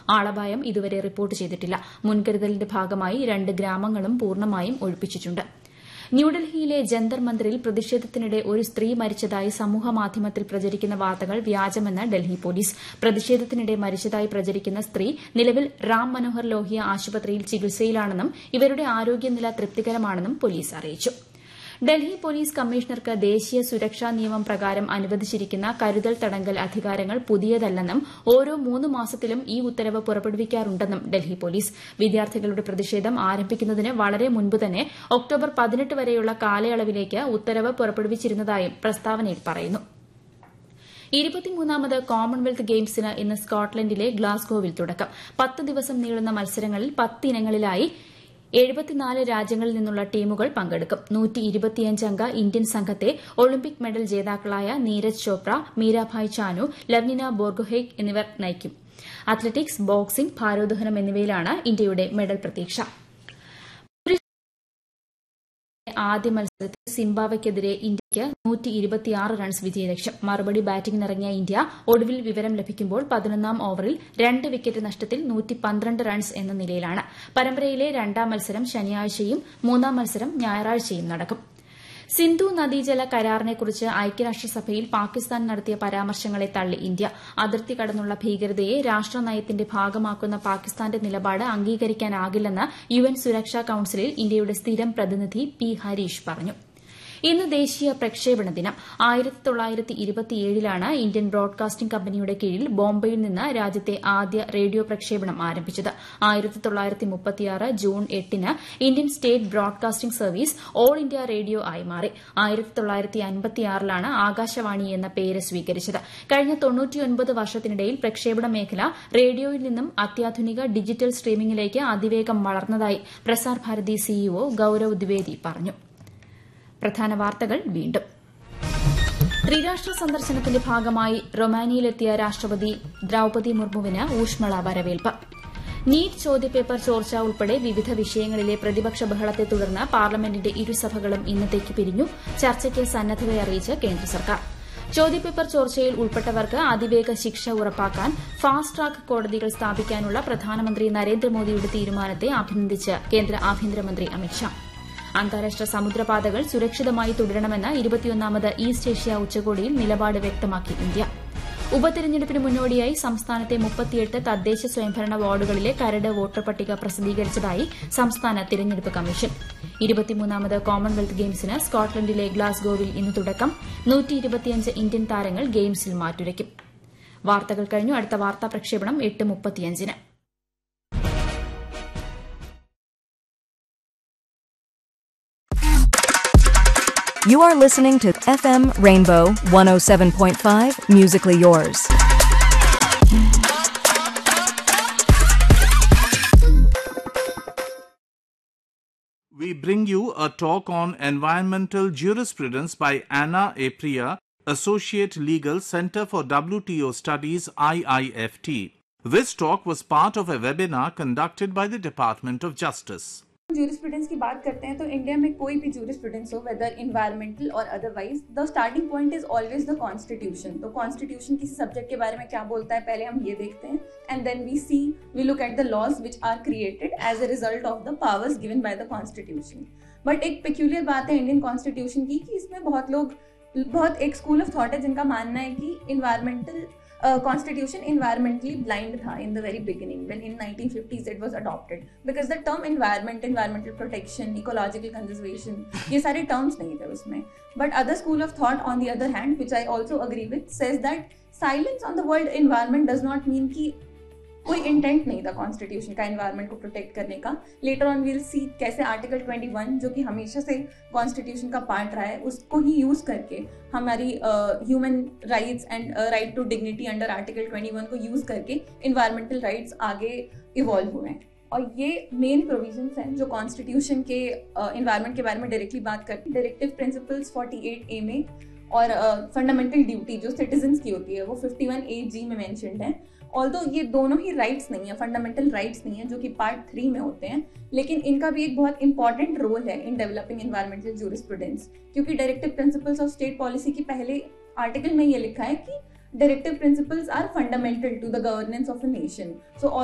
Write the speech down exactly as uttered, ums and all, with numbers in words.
ആളപായം ഇതുവരെ റിപ്പോർട്ട് ചെയ്തിട്ടില്ല. മുൻകരുതലിന്റെ ഭാഗമായി രണ്ട് ഗ്രാമങ്ങളും പൂർണ്ണമായും ഒഴിപ്പിച്ചിട്ടുണ്ട്. ന്യൂഡൽഹിയിലെ ജന്തർ മന്ദിറിൽ പ്രതിഷേധത്തിനിടെ ഒരു സ്ത്രീ മരിച്ചതായി സമൂഹമാധ്യമത്തിൽ പ്രചരിക്കുന്ന വാർത്തകൾ വ്യാജമെന്ന് ഡൽഹി പോലീസ്. പ്രതിഷേധത്തിനിടെ മരിച്ചതായി പ്രചരിക്കുന്ന സ്ത്രീ നിലവിൽ റാം മനോഹർ ലോഹിയ ആശുപത്രിയിൽ ചികിത്സയിലാണെന്നും ഇവരുടെ ആരോഗ്യനില തൃപ്തികരമാണെന്നും പോലീസ് അറിയിച്ചു. ഡൽഹി പോലീസ് കമ്മീഷണർക്ക് ദേശീയ സുരക്ഷാ നിയമം പ്രകാരം അനുവദിച്ചിരിക്കുന്ന കരുതൽ തടങ്കൽ അധികാരങ്ങൾ പുതിയതല്ലെന്നും ഓരോ മൂന്ന് മാസത്തിലും ഈ ഉത്തരവ് പുറപ്പെടുവിക്കാറുണ്ടെന്നും ഡൽഹി പോലീസ്. വിദ്യാർത്ഥികളുടെ പ്രതിഷേധം ആരംഭിക്കുന്നതിന് വളരെ മുൻപ് തന്നെ ഒക്ടോബർ പതിനെട്ട് വരെയുള്ള കാലയളവിലേക്ക് ഉത്തരവ് പുറപ്പെടുവിച്ചിരുന്നതായും പ്രസ്താവനയിൽ പറയുന്നു. ഇരുപത്തിമൂന്നാമത് കോമൺവെൽത്ത് ഗെയിംസിന് ഇന്ന് സ്കോട്ട്ലൻഡിലെ ഗ്ലാസ്ഗോവിൽ തുടക്കം. പത്ത് ദിവസം നീളുന്ന മത്സരങ്ങളിൽ പത്ത് ഇനങ്ങളിലായി എഴുപത്തിനാല് രാജ്യങ്ങളിൽ നിന്നുള്ള ടീമുകൾ പങ്കെടുക്കും. നൂറ്റി ഇരുപത്തിയഞ്ച് അംഗ ഇന്ത്യൻ സംഘത്തെ ഒളിമ്പിക് മെഡൽ ജേതാക്കളായ നീരജ് ചോപ്ര, മീരാഭായ് ചാനു, ലവ്ലിന ബോർഗോഹെയ്ൻ എന്നിവർ നയിക്കും. അത്ലറ്റിക്സ്, ബോക്സിംഗ്, ഭാരോദ്വഹനം എന്നിവയിലാണ് ഇന്ത്യയുടെ മെഡൽ പ്രതീക്ഷ. ആദ്യ മത്സരത്തിൽ സിംബാബ്വെയ്ക്കെതിരെ ഇന്ത്യയ്ക്ക് നൂറ്റി ഇരുപത്തിയാറ് റൺസ് വിജയലക്ഷ്യം. മറുപടി ബാറ്റിംഗിനിറങ്ങിയ ഇന്ത്യ ഒടുവിൽ വിവരം ലഭിക്കുമ്പോൾ പതിനൊന്നാം ഓവറിൽ രണ്ട് വിക്കറ്റ് നഷ്ടത്തിൽ നൂറ്റി പന്ത്രണ്ട് റൺസ് എന്ന നിലയിലാണ്. പരമ്പരയിലെ രണ്ടാം മത്സരം ശനിയാഴ്ചയും മൂന്നാം മത്സരം ഞായറാഴ്ചയും നടക്കും. സിന്ധു നദീജല കരാറിനെക്കുറിച്ച് ഐക്യരാഷ്ട്രസഭയിൽ പാകിസ്ഥാൻ നടത്തിയ പരാമർശങ്ങളെ തള്ളി ഇന്ത്യ. അതിർത്തി കടന്നുള്ള ഭീകരതയെ രാഷ്ട്രനയത്തിന്റെ ഭാഗമാക്കുന്ന പാകിസ്ഥാന്റെ നിലപാട് അംഗീകരിക്കാനാകില്ലെന്ന് യുഎൻ സുരക്ഷാ കൌൺസിലിൽ ഇന്ത്യയുടെ സ്ഥിരം പ്രതിനിധി പി ഹരീഷ് പറഞ്ഞു. ഇന്ന് ദേശീയ പ്രക്ഷേപണ ദിനം. ആയിരത്തി തൊള്ളായിരത്തി ഇരുപത്തിയേഴിലാണ് ഇന്ത്യൻ ബ്രോഡ്കാസ്റ്റിംഗ് കമ്പനിയുടെ കീഴിൽ ബോംബെയിൽ നിന്ന് രാജ്യത്തെ ആദ്യ റേഡിയോ പ്രക്ഷേപണം ആരംഭിച്ചത്. ആയിരത്തി തൊള്ളായിരത്തി മുപ്പത്തിയാറ് ജൂൺ എട്ടിന് Indian state broadcasting service all India radio ആയി മാറി. ആയിരത്തി തൊള്ളായിരത്തി അൻപത്തിയാറിലാണ് ആകാശവാണി എന്ന പേര് സ്വീകരിച്ചത്. കഴിഞ്ഞ തൊണ്ണൂറ്റിയൊൻപത് വർഷത്തിനിടയിൽ പ്രക്ഷേപണ മേഖല റേഡിയോയിൽ നിന്നും അത്യാധുനിക ഡിജിറ്റൽ സ്ട്രീമിംഗിലേക്ക് അതിവേഗം വളർന്നതായി പ്രസാർ ഭാരതി സിഇഒ ഗൌരവ് ദ്വിവേദി പറഞ്ഞു. പ്രധാന വാർത്തകൾ വീണ്ടും. ത്രിരാഷ്ട്ര സന്ദർശനത്തിന്റെ ഭാഗമായി റൊമാനിയയിലെത്തിയ രാഷ്ട്രപതി ദ്രൌപതി മുർമുവിന് ഊഷ്മള വരവേൽപ്പ്. നീറ്റ് ചോദ്യപേപ്പർ ചോർച്ച ഉൾപ്പെടെ വിവിധ വിഷയങ്ങളിലെ പ്രതിപക്ഷ ബഹളത്തെ തുടർന്ന് പാർലമെന്റിന്റെ ഇരുസഭകളും ഇന്നത്തേക്ക് പിരിഞ്ഞു. ചർച്ചയ്ക്ക് സന്നദ്ധതയറിയിച്ച് കേന്ദ്ര സർക്കാർ. ചോദ്യപേപ്പർ ചോർച്ചയിൽ ഉൾപ്പെട്ടവർക്ക് അതിവേഗ ശിക്ഷ ഉറപ്പാക്കാൻ ഫാസ്റ്റ് ട്രാക്ക് കോടതികൾ സ്ഥാപിക്കാനുള്ള പ്രധാനമന്ത്രി നരേന്ദ്രമോദിയുടെ തീരുമാനത്തെ അഭിനന്ദിച്ച് കേന്ദ്ര ആഭ്യന്തരമന്ത്രി അമിത്ഷാ. അന്താരാഷ്ട്ര സമുദ്രപാതകൾ സുരക്ഷിതമായി തുടരണമെന്ന് ഇരുപത്തിയൊന്നാമത് ഈസ്റ്റ് ഏഷ്യ ഉച്ചകോടിയിൽ നിലപാട് വ്യക്തമാക്കി ഇന്ത്യ. ഉപതെരഞ്ഞെടുപ്പിന് മുന്നോടിയായി സംസ്ഥാനത്തെ മുപ്പത്തിയെട്ട് തദ്ദേശ സ്വയംഭരണ വാർഡുകളിലെ കരട് വോട്ടർ പട്ടിക പ്രസിദ്ധീകരിച്ചതായി സംസ്ഥാന തിരഞ്ഞെടുപ്പ് കമ്മീഷൻ. ഇരുപത്തിമൂന്നാമത് കോമൺവെൽത്ത് ഗെയിംസിന് സ്കോട്ട്ലൻഡിലെ ഗ്ലാസ്ഗോവിൽ ഇന്ന് തുടക്കം. നൂറ്റി ഇരുപത്തിയഞ്ച് ഇന്ത്യൻ താരങ്ങൾ ഗെയിംസിൽ മാറ്റുരയ്ക്കും. വാർത്തകൾ കഴിഞ്ഞു. അടുത്ത വാർത്താ പ്രക്ഷേപണം എട്ട് മുപ്പത്തിയഞ്ചിന്. You are listening to F M Rainbow one oh seven point five, musically yours. We bring you a talk on environmental jurisprudence by Anna Apria, Associate Legal Center for W T O Studies, I I F T. This talk was part of a webinar conducted by the Department of Justice. Jurisprudence की बात करते हैं तो India में कोई भी jurisprudence हो, weather environmental और otherwise, the starting point is always the constitution. तो कॉन्स्टिट्यूशन किसी सब्जेक्ट के बारे में क्या बोलता है, पहले हम ये देखते हैं and then we C we look at the laws which are created as a result of the powers given by the constitution. But एक पेक्यूलियर बात है इंडियन कॉन्स्टिट्यूशन की कि इसमें बहुत लोग बहुत एक स्कूल ऑफ थॉट है जिनका मानना है कि इन्वायरमेंटल कॉन्स्टिट्यूशन इन्वायरमेंटली ब्लाइंड था in the very beginning when in nineteen fifties it was adopted, because the term environment, environmental protection, ecological conservation, ये सारे टर्म्स नहीं थे उसमें. But other school of thought on the other hand, which I also agree with, says that silence on the word environment does not mean कि कोई intent नहीं था constitution का इन्वायरमेंट को प्रोटेक्ट करने का. लेटर ऑन विल सी कैसे article इक्कीस जो कि हमेशा से कॉन्स्टिट्यूशन का पार्ट रहा है उसको ही यूज करके हमारी human rights and right to dignity under article इक्कीस को यूज करके इन्वायरमेंटल राइट्स आगे इवॉल्व हुए हैं. और ये मेन प्रोविजंस हैं जो कॉन्स्टिट्यूशन के इन्वायरमेंट uh, के बारे में डायरेक्टली बात करते हैं. डायरेक्टिव प्रिंसिपल्स अड़तालीस ए में और फंडामेंटल uh, ड्यूटी जो सिटीजन्स की होती है वो इक्यावन ए जी में मेंशन्ड है. ऑल्दो ये दोनों ही राइट्स नहीं है, फंडामेंटल राइट्स नहीं है जो कि पार्ट थ्री में होते हैं, लेकिन इनका भी एक बहुत इंपॉर्टेंट रोल है इन डेवलपिंग एनवायरमेंटल जूरिस्प्रूडेंस. क्योंकि directive principles of state policy की पहले आर्टिकल में ये लिखा है कि directive principles are fundamental to the governance of a nation. So